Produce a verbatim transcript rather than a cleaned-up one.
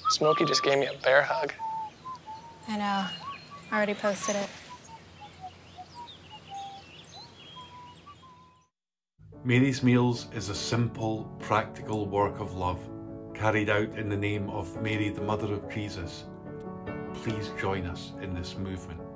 Smokey just gave me a bear hug. I know. I already posted it. Mary's Meals is a simple, practical work of love, carried out in the name of Mary, the Mother of Jesus. Please join us in this movement.